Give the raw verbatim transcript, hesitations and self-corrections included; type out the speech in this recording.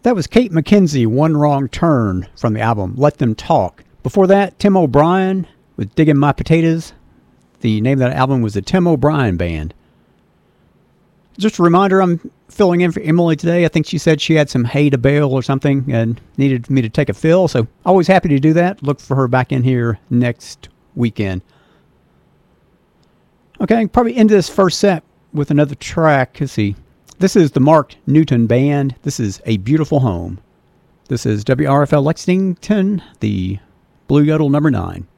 That was Kate McKenzie, One Wrong Turn, from the album Let Them Talk. Before that, Tim O'Brien with Digging My Potatoes. The name of that album was the Tim O'Brien Band. Just a reminder, I'm filling in for Emily today. I think she said she had some hay to bale or something and needed me to take a fill, so always happy to do that. Look for her back in here next weekend. Okay, probably end this first set with another track. Let's see. This is the Mark Newton Band. This is A Beautiful Home. This is W R F L Lexington, the Blue Yodel number nine.